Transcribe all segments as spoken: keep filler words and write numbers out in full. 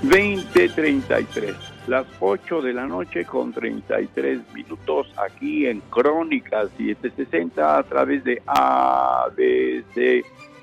veinte treinta y tres, las ocho de la noche con treinta y tres minutos aquí en Crónicas setecientos sesenta a través de A B C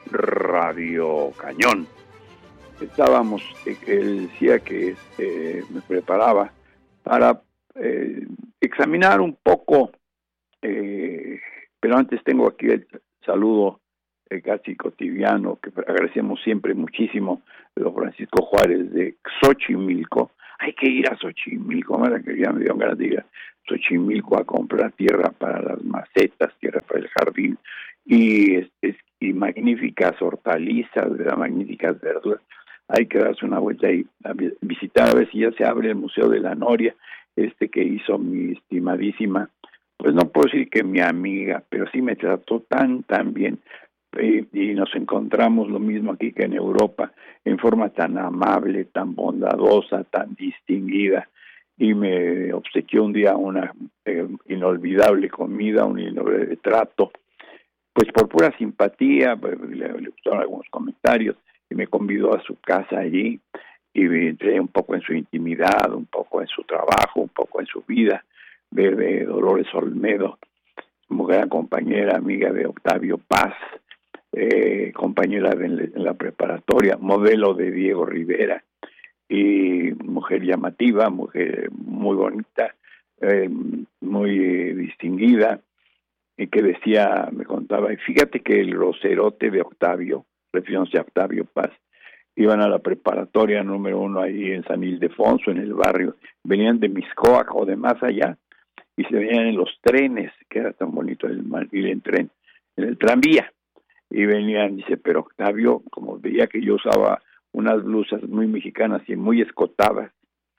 Radio Cañón. Estábamos, eh, él decía que eh, me preparaba para eh, examinar un poco, eh, pero antes tengo aquí el saludo eh, casi cotidiano que agradecemos siempre muchísimo, de don Francisco Juárez de Xochimilco. Hay que ir a Xochimilco, madre, que ya me dio ganas de ir a Xochimilco a comprar tierra para las macetas, tierra para el jardín y, es, es, y magníficas hortalizas, ¿verdad? Magníficas verduras. Hay que darse una vuelta y a visitar a ver si ya se abre el Museo de la Noria, este que hizo mi estimadísima, pues no puedo decir que mi amiga, pero sí me trató tan, tan bien. Y, y nos encontramos lo mismo aquí que en Europa, en forma tan amable, tan bondadosa, tan distinguida, y me obsequió un día una eh, inolvidable comida, un inolvidable trato, pues por pura simpatía, pues, le, le gustaron algunos comentarios, y me convidó a su casa allí, y entré un poco en su intimidad, un poco en su trabajo, un poco en su vida, de, de Dolores Olmedo, mujer compañera, amiga de Octavio Paz, Eh, compañera de, en la preparatoria, modelo de Diego Rivera, y mujer llamativa, mujer muy bonita, eh, muy eh, distinguida, y que decía, me contaba, y fíjate que el rocerote de Octavio, refiriéndose a Octavio Paz, iban a la preparatoria número uno ahí en San Ildefonso, en el barrio, venían de Mixcoac o de más allá, y se venían en los trenes, que era tan bonito el ir en tren, en el tranvía, y venían, dice, pero Octavio, como veía que yo usaba unas blusas muy mexicanas y muy escotadas,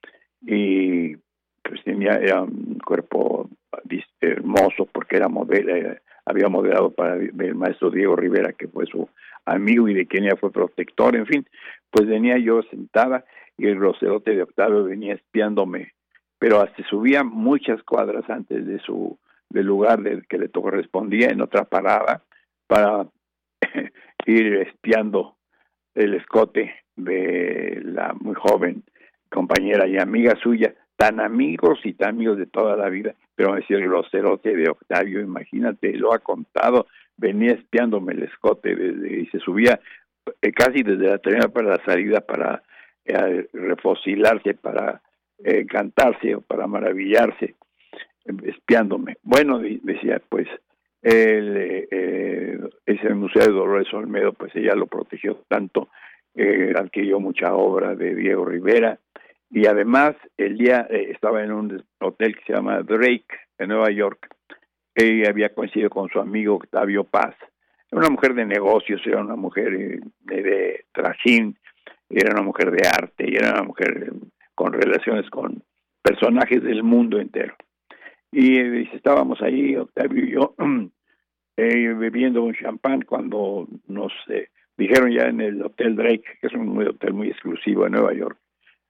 y pues tenía era un cuerpo hermoso porque era modelo, eh, había modelado para el maestro Diego Rivera, que fue su amigo y de quien ella fue protector, en fin, pues venía yo sentada y el rocerote de Octavio venía espiándome, pero hasta subía muchas cuadras antes de su del lugar del que le correspondía en otra parada para ir espiando el escote de la muy joven compañera y amiga suya, tan amigos y tan amigos de toda la vida, pero me decía el groserote de Octavio, imagínate, lo ha contado, venía espiándome el escote desde, y se subía eh, casi desde la terminal para la salida para eh, refocilarse, para eh, cantarse o para maravillarse, eh, espiándome. Bueno, decía, pues el, eh, ese Museo de Dolores Olmedo, pues ella lo protegió tanto, eh, adquirió mucha obra de Diego Rivera, y además el día eh, estaba en un hotel que se llama Drake en Nueva York, que había coincidido con su amigo Octavio Paz, una mujer de negocios, era una mujer eh, de trajín, era una mujer de arte, y era una mujer eh, con relaciones con personajes del mundo entero. Y eh, estábamos ahí, Octavio y yo, eh, bebiendo un champán cuando nos eh, dijeron ya en el Hotel Drake, que es un hotel muy exclusivo en Nueva York,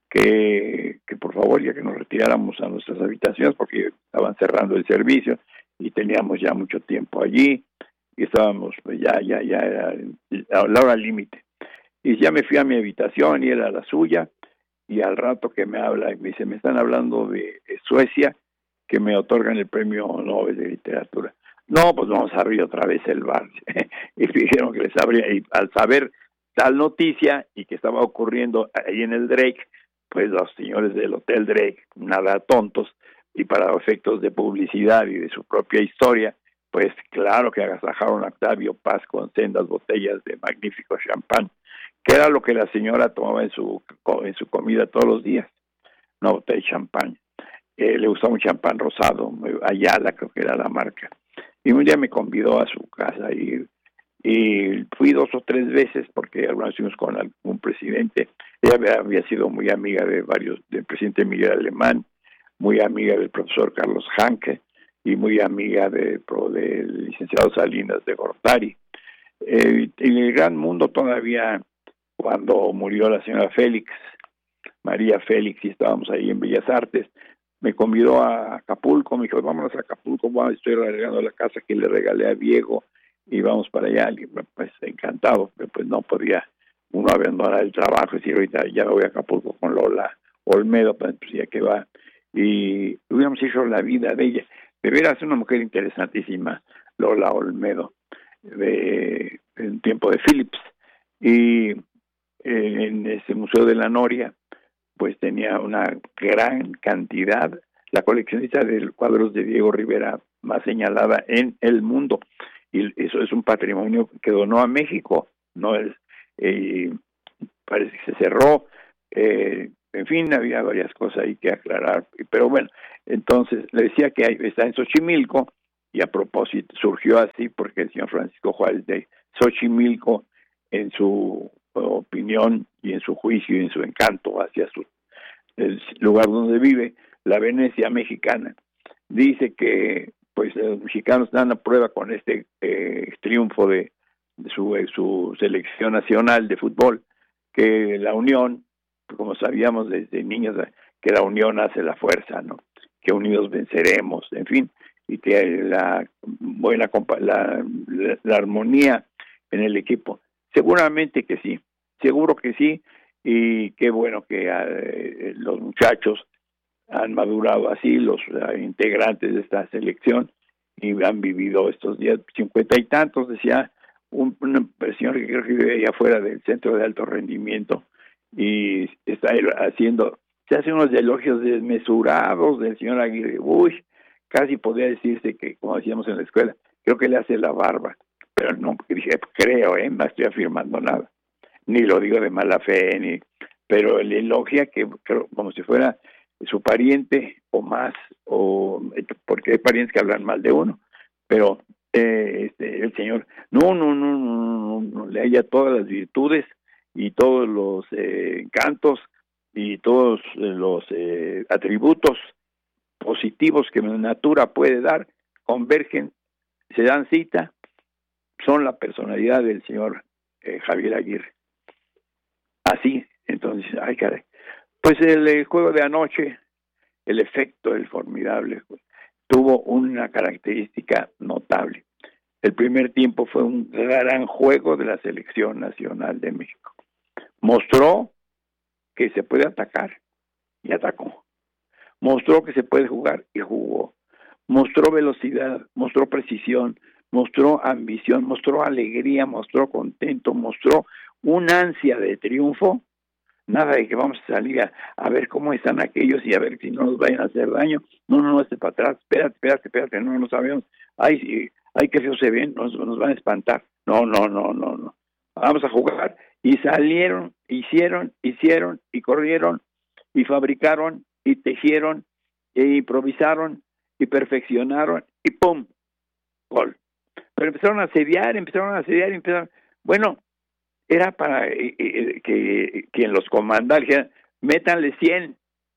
que, que por favor ya que nos retiráramos a nuestras habitaciones porque estaban cerrando el servicio y teníamos ya mucho tiempo allí y estábamos pues ya, ya, ya era a la hora límite. Y ya me fui a mi habitación y era la suya, y al rato que me habla, me dice, me están hablando de Suecia, que me otorgan el premio Nobel de Literatura. No, pues vamos a abrir otra vez el bar. Y dijeron que les abría, y al saber tal noticia y que estaba ocurriendo ahí en el Drake, pues los señores del Hotel Drake, nada tontos, y para efectos de publicidad y de su propia historia, pues claro que agasajaron a Octavio Paz con sendas botellas de magnífico champán, que era lo que la señora tomaba en su en su comida todos los días, una botella de champán. Eh, le gustaba un champán rosado, Ayala creo que era la marca, y un día me convidó a su casa y, y fui dos o tres veces porque algunas vez fuimos con algún presidente. Ella había, había sido muy amiga de varios, del presidente Miguel Alemán, muy amiga del profesor Carlos Hanke y muy amiga de, pro, del licenciado Salinas de Gortari. Eh, en el gran mundo todavía, cuando murió la señora Félix, María Félix, y estábamos ahí en Bellas Artes, me convidó a Acapulco, me dijo, vámonos a Acapulco, bueno, estoy regalando la casa que le regalé a Diego, y vamos para allá, y pues encantado, pero pues no podía uno abandona el trabajo y decir, ahorita ya me voy a Acapulco con Lola Olmedo, pues ya que va, y hubiéramos hecho la vida de ella. De veras, una mujer interesantísima, Lola Olmedo, de, de un tiempo de Philips, y eh, en ese Museo de la Noria, pues tenía una gran cantidad, la coleccionista de cuadros de Diego Rivera más señalada en el mundo, y eso es un patrimonio que donó a México, no es, eh, parece que se cerró, eh, en fin, había varias cosas ahí que aclarar, pero bueno, entonces le decía que hay, está en Xochimilco, y a propósito surgió así porque el señor Francisco Juárez de Xochimilco, en su opinión y en su juicio y en su encanto hacia su el lugar donde vive, la Venecia mexicana, dice que pues los mexicanos dan a prueba con este eh, triunfo de, de su, eh, su selección nacional de fútbol, que la unión, como sabíamos desde niños, que la unión hace la fuerza, ¿no? Que unidos venceremos, en fin, y que la buena la, la, la armonía en el equipo, seguramente que sí, seguro que sí, y qué bueno que eh, los muchachos han madurado así, los uh, integrantes de esta selección, y han vivido estos días cincuenta y tantos, decía un, un señor que creo que vive allá afuera del centro de alto rendimiento, y está haciendo, se hace unos elogios desmesurados del señor Aguirre. Uy, casi podría decirse que, como decíamos en la escuela, creo que le hace la barba, pero no, dije, creo, eh, no estoy afirmando nada, ni lo digo de mala fe, ni, pero le elogia que, creo, como si fuera su pariente o más, o porque hay parientes que hablan mal de uno, pero eh, este, el señor, no, no, no, no, no, no, le haya todas las virtudes y todos los eh, encantos y todos los eh, atributos positivos que la natura puede dar, convergen, se dan cita, son la personalidad del señor eh, Javier Aguirre. Así, entonces, ay caray. Pues el, el juego de anoche, el efecto del formidable, tuvo una característica notable. El primer tiempo fue un gran juego de la Selección Nacional de México. Mostró que se puede atacar y atacó. Mostró que se puede jugar y jugó. Mostró velocidad, mostró precisión, mostró ambición, mostró alegría, mostró contento, mostró una ansia de triunfo. Nada de que vamos a salir a, a ver cómo están aquellos y a ver si no nos vayan a hacer daño. No, no, no, este para atrás, espérate, espérate, espérate, no, no sabemos. Ay, sí, ay, que feo se ven, nos, nos van a espantar. No, no, no, no, no. Vamos a jugar. Y salieron, hicieron, hicieron y corrieron y fabricaron y tejieron e improvisaron y perfeccionaron y ¡pum! Gol. Pero empezaron a asediar, empezaron a asediar y empezaron... Bueno, era para eh, eh, que quien los comanda dijeran, métanle cien,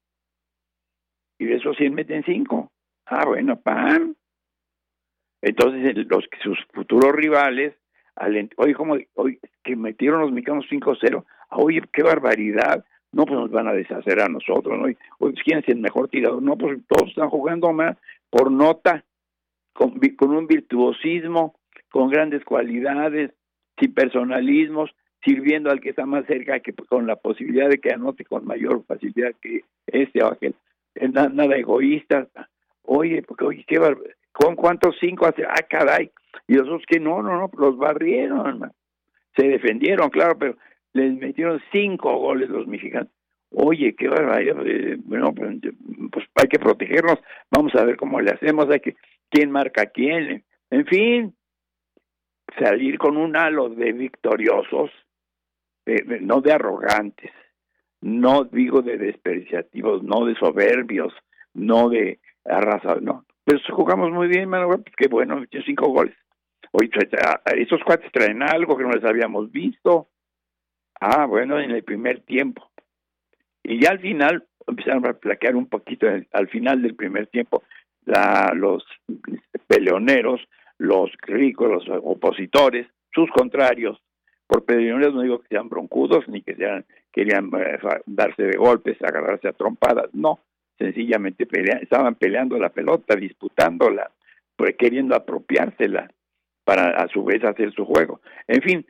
y de esos cien meten cinco. Ah, bueno, pan. Entonces los sus futuros rivales, al, oye, como hoy que metieron los mexicanos cinco cero, ah, oye, qué barbaridad, no, pues nos van a deshacer a nosotros, ¿no? Oye, ¿quién es el mejor tirador? No, pues todos están jugando más por nota, con, con un virtuosismo, con grandes cualidades, sin personalismos, sirviendo al que está más cerca, que con la posibilidad de que anote con mayor facilidad que este o aquel. Nada, nada egoísta. Oye, porque oye, qué bar... ¿con cuántos cinco hace? Ah, caray. Y los otros que no, no, no, los barrieron, man. Se defendieron, claro, pero les metieron cinco goles los mexicanos. Oye, qué barbaridad. Bueno, pues hay que protegernos. Vamos a ver cómo le hacemos. Hay que, quién marca a quién. En fin, salir con un halo de victoriosos, de, de, no de arrogantes, no digo de despreciativos, no de soberbios, no de arrasados, no. Pero jugamos muy bien, Manuel, pues qué bueno, metió cinco goles. Oye, esos cuates traen algo que no les habíamos visto. Ah, bueno, en el primer tiempo. Y ya al final empezaron a plaquear un poquito, al final del primer tiempo, la, los peleoneros, los ricos, los opositores, sus contrarios. Por peleoneros no digo que sean broncudos, ni que sean querían eh, darse de golpes, agarrarse a trompadas, no, sencillamente pelea, estaban peleando la pelota, disputándola, pues, queriendo apropiársela para a su vez hacer su juego. En fin,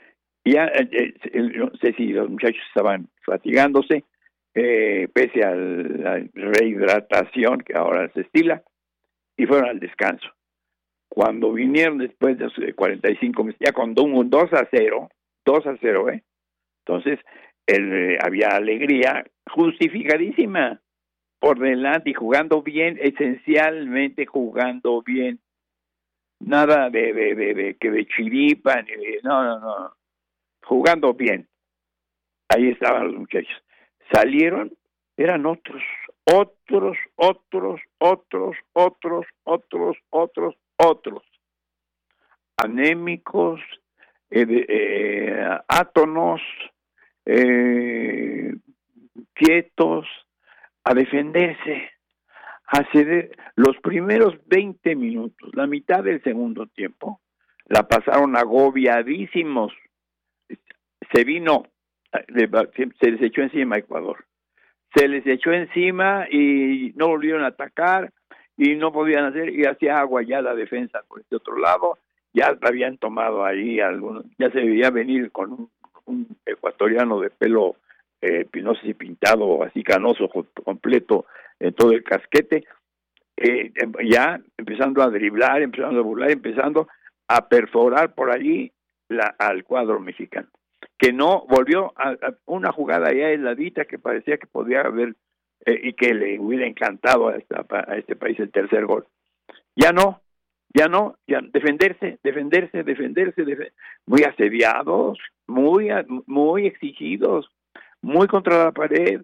Ya, eh, eh, no sé si los muchachos estaban fatigándose, eh, pese a la rehidratación que ahora se estila, y fueron al descanso. Cuando vinieron después de cuarenta y cinco minutos, ya con un dos a cero, dos a cero, ¿eh? Entonces, el, eh, había alegría justificadísima por delante y jugando bien, esencialmente jugando bien. Nada de, de, de, de que de chiripa, ni de, no, no, no, jugando bien. Ahí estaban los muchachos. Salieron, eran otros, otros, otros, otros, otros, otros, otros, otros. Anémicos, eh, de, eh, átonos, eh, quietos, a defenderse, a ceder. Los primeros veinte minutos, la mitad del segundo tiempo, la pasaron agobiadísimos. Se vino, se les echó encima a Ecuador. Se les echó encima y no volvieron a atacar y no podían hacer, y hacía agua ya la defensa por este otro lado. Ya habían tomado ahí algunos, ya se veía venir con un, un ecuatoriano de pelo, eh, no sé si pintado, así canoso, completo, en todo el casquete, eh, ya empezando a driblar, empezando a burlar, empezando a perforar por allí la, al cuadro mexicano, que no volvió a, a una jugada ya heladita que parecía que podía haber, eh, y que le hubiera encantado a, esta, a este país el tercer gol. Ya no, ya no, ya defenderse, defenderse, defenderse, def- muy asediados, muy, muy exigidos, muy contra la pared,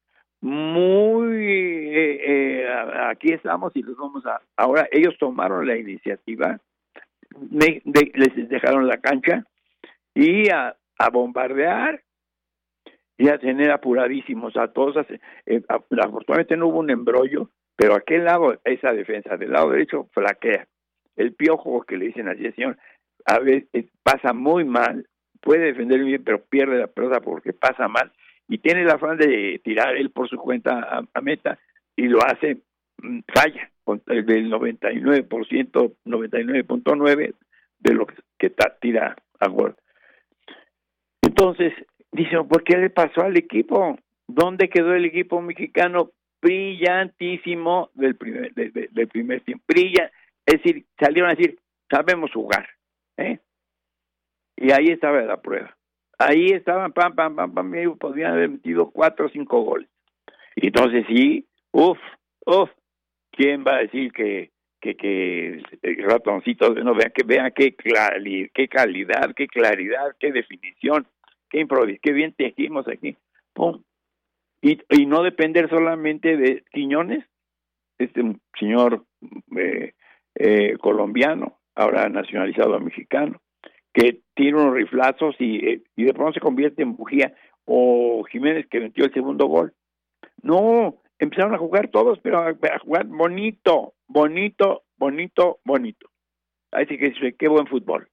muy, eh, eh, aquí estamos y los vamos a, ahora ellos tomaron la iniciativa, me, de, les dejaron la cancha y a, a bombardear y a tener apuradísimos a todos. Eh, afortunadamente no hubo un embrollo, pero aquel lado, esa defensa del lado derecho flaquea. El Piojo, que le dicen así, señor, a veces pasa muy mal, puede defender bien, pero pierde la pelota porque pasa mal, y tiene el afán de tirar él por su cuenta a, a meta, y lo hace, falla, con el del noventa y nueve por ciento, noventa y nueve punto nueve de lo que ta, tira a gol. Entonces, dicen, ¿por qué le pasó al equipo? ¿Dónde quedó el equipo mexicano? Brillantísimo del primer, de, de, del primer tiempo, brilla, es decir, salieron a decir, sabemos jugar, ¿eh? Y ahí estaba la prueba. Ahí estaban, pam, pam, pam, pam, y podían haber metido cuatro o cinco goles. Y entonces sí, uff, uff, ¿quién va a decir que que, que ratoncitos, no, vean que vean qué, clari, qué calidad, qué claridad, qué definición, qué improvisación, qué bien tejimos aquí, pum. Y, y no depender solamente de Quiñones, este señor eh, eh, colombiano, ahora nacionalizado mexicano, que tiene unos riflazos y, eh, y de pronto se convierte en bujía, o Jiménez, que metió el segundo gol. No, empezaron a jugar todos, pero a, a jugar bonito, bonito, bonito, bonito. Así que dice, qué buen fútbol.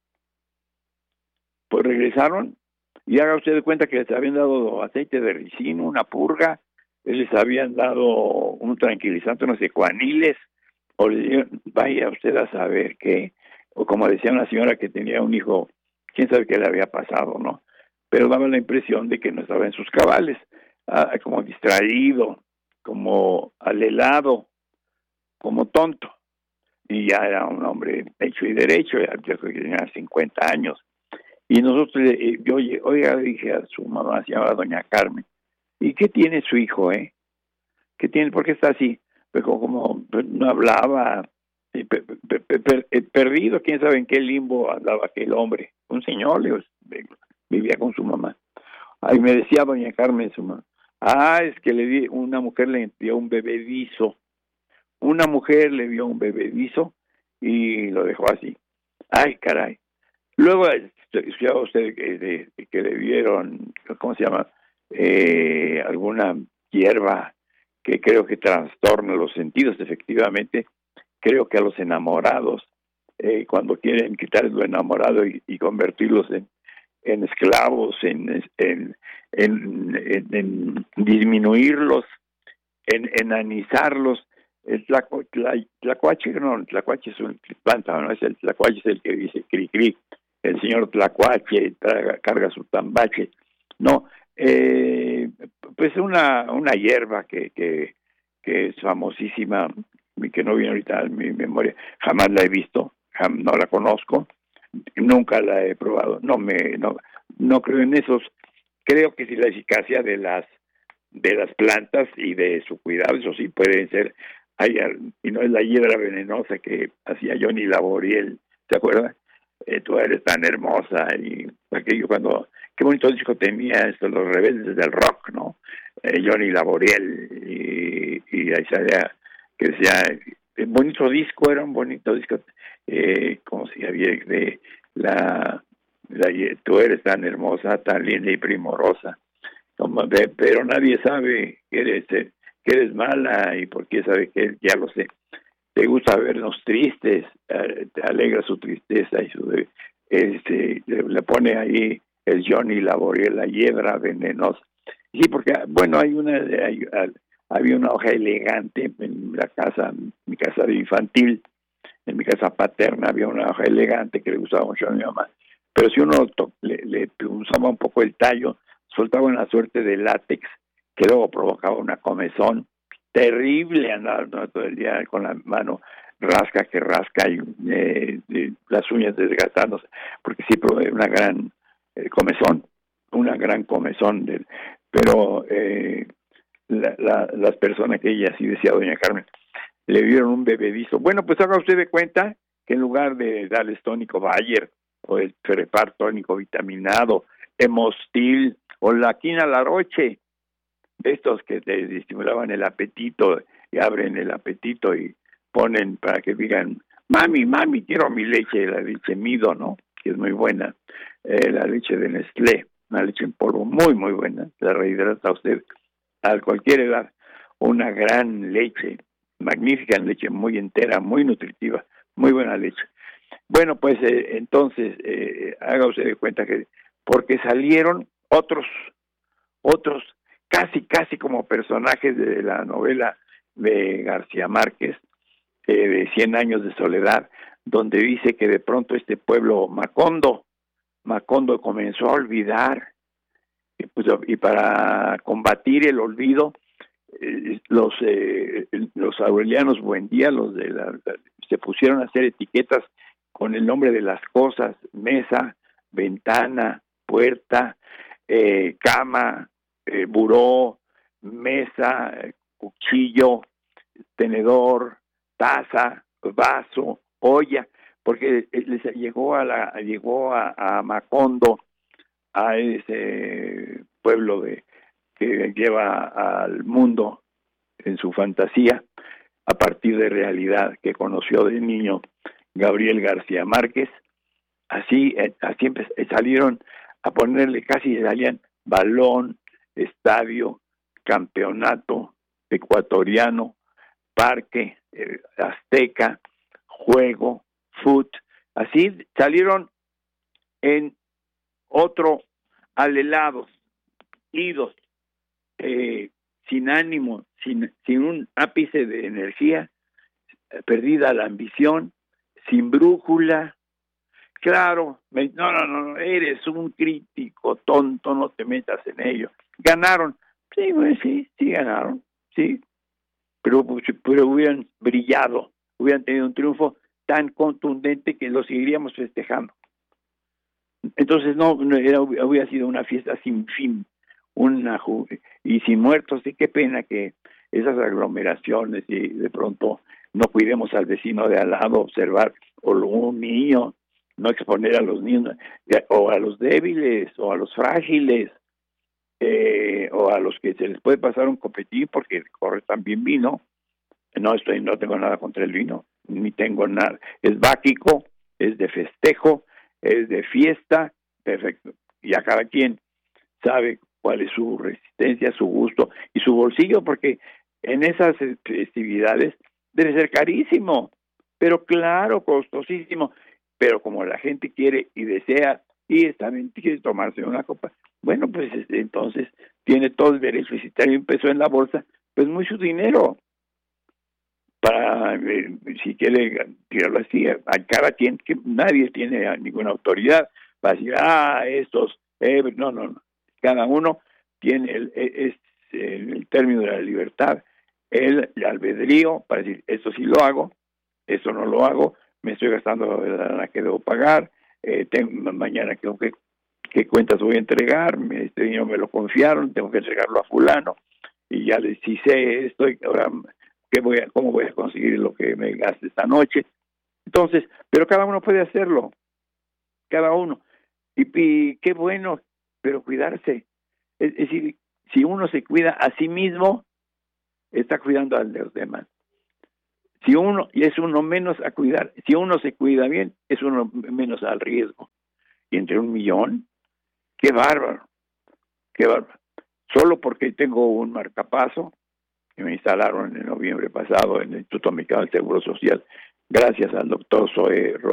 Pues regresaron y haga usted de cuenta que les habían dado aceite de ricino, una purga, les habían dado un tranquilizante, unos ecuaniles, o le dieron, vaya usted a saber qué, o como decía una señora que tenía un hijo, quién sabe qué le había pasado, ¿no? Pero daba la impresión de que no estaba en sus cabales, ah, como distraído, como alelado, como tonto. Y ya era un hombre hecho y derecho, ya creo que tenía cincuenta años. Y nosotros, eh, yo, oiga, dije a su mamá, se llamaba doña Carmen, ¿y qué tiene su hijo, eh? ¿Qué tiene? ¿Por qué está así? Pues como, como no hablaba, eh, per, per, per, per, perdido, quién sabe en qué limbo andaba aquel hombre. Un señor, le, vivía con su mamá. Ahí me decía doña Carmen, su mamá, ah, es que le di, una mujer le dio un bebedizo. Una mujer le dio un bebedizo y lo dejó así. Ay, caray. Luego, escuchaba usted que, de, que le dieron, ¿cómo se llama? Eh, alguna hierba que creo que trastorna los sentidos, efectivamente. Creo que a los enamorados, eh, cuando quieren quitar lo enamorado y, y convertirlos en, en esclavos, en, en, en, en, en disminuirlos, en enanizarlos, el tlacuache, no, el tlacuache es un planta, no es el tlacuache, es el que dice cri cri, el señor Tlacuache traga, carga su tambache. No, eh, pues una una hierba que, que, que es famosísima, que no viene ahorita a mi memoria, jamás la he visto, jam, no la conozco, nunca la he probado, no me no, no creo en esos. Creo que si la eficacia de las de las plantas y de su cuidado, eso sí puede ser, hay, y no es la hiedra venenosa que hacía Johnny Laboriel, ¿se acuerdan? Eh, tú eres tan hermosa, y aquello cuando, qué bonito disco tenía esto, Los Rebeldes del Rock, ¿no? Eh, Johnny Laboriel, y, y ahí salía, que decía, eh, bonito disco, era un bonito disco, eh, como si había de la, la, tú eres tan hermosa, tan linda y primorosa, como de, pero nadie sabe que eres, que eres mala, y porque sabe que, ya lo sé, te gusta vernos tristes, eh, te alegra su tristeza y su este le pone ahí el Johnny Laboriel, la hiedra venenosa. Sí, porque bueno, hay una hay, había una hoja elegante en la casa, en mi casa de infantil, en mi casa paterna había una hoja elegante que le gustaba mucho a mi mamá, pero si uno to, le, le usaba un poco el tallo, soltaba una suerte de látex que luego provocaba una comezón terrible, andar, ¿no?, todo el día con la mano rasca que rasca y eh, de, las uñas desgastándose, porque sí probé una gran eh, comezón, una gran comezón, de, pero eh, la, la, las personas que ella, así decía doña Carmen, le dieron un bebedizo. Bueno, pues haga usted de cuenta que en lugar de darles tónico Bayer o el Ferepar tónico vitaminado, Hemostil o la Quina Laroche, estos que te estimulaban el apetito y abren el apetito y ponen para que digan, mami, mami, quiero mi leche, la leche Mido, ¿no?, que es muy buena, eh, la leche de Nestlé, una leche en polvo muy, muy buena, la rehidrata usted a cualquier edad, una gran leche, magnífica leche, muy entera, muy nutritiva, muy buena leche. Bueno, pues eh, entonces, eh, haga usted de cuenta que, porque salieron otros, otros, casi, casi como personajes de la novela de García Márquez, eh, de Cien años de soledad, donde dice que de pronto este pueblo Macondo, Macondo comenzó a olvidar, y, pues, y para combatir el olvido, eh, los eh, los aurelianos Buendía, los de la, la, se pusieron a hacer etiquetas con el nombre de las cosas, mesa, ventana, puerta, eh, cama, eh, buró, mesa, eh, cuchillo, tenedor, taza, vaso, olla, porque les llegó a la llegó a, a Macondo, a ese pueblo de que lleva al mundo en su fantasía a partir de realidad que conoció de niño Gabriel García Márquez. Así así salieron a ponerle, casi salían balón, estadio, campeonato ecuatoriano, parque, eh, azteca, juego, fut, así salieron en otro alelados, idos, eh, sin ánimo, sin, sin un ápice de energía, eh, perdida la ambición, sin brújula. Claro, me, no, no, no, eres un crítico tonto, no te metas en ello. Ganaron, sí, pues sí, sí ganaron, sí, pero, pero hubieran brillado, hubieran tenido un triunfo tan contundente que lo seguiríamos festejando. Entonces no, no era, hubiera sido una fiesta sin fin, una y sin muertos. Y qué pena que esas aglomeraciones y de pronto no cuidemos al vecino de al lado, observar o un niño, no exponer a los niños o a los débiles o a los frágiles, eh, o a los que se les puede pasar un copetín porque corre también vino. No estoy, no tengo nada contra el vino, ni tengo nada. Es báquico, es de festejo, es de fiesta, perfecto. Y a cada quien sabe cuál es su resistencia, su gusto y su bolsillo, porque en esas festividades debe ser carísimo, pero claro, costosísimo. Pero como la gente quiere y desea y también quiere tomarse una copa, bueno, pues entonces tiene todo el derecho. Y si también empezó en la bolsa, pues muy su dinero. para, eh, si quiere tirarlo así, a cada quien, que nadie tiene ninguna autoridad para decir, ah, estos, eh, no, no, no, cada uno tiene el, es el, el término de la libertad, el, el albedrío para decir, esto sí lo hago, esto no lo hago, me estoy gastando la lana que debo pagar, eh, tengo, mañana tengo que, qué cuentas voy a entregar, me, este dinero me lo confiaron, tengo que entregarlo a fulano, y ya le si sé esto, ahora ¿qué voy a, cómo voy a conseguir lo que me gaste esta noche? Entonces, pero cada uno puede hacerlo, cada uno, y, y qué bueno, pero cuidarse, es, es decir, si uno se cuida a sí mismo, está cuidando a los demás. Si uno, y es uno menos a cuidar, si uno se cuida bien, es uno menos al riesgo. Y entre un millón, qué bárbaro, qué bárbaro. Solo porque tengo un marcapaso que me instalaron en noviembre pasado en el Instituto Mexicano del Seguro Social, gracias al doctor Zoe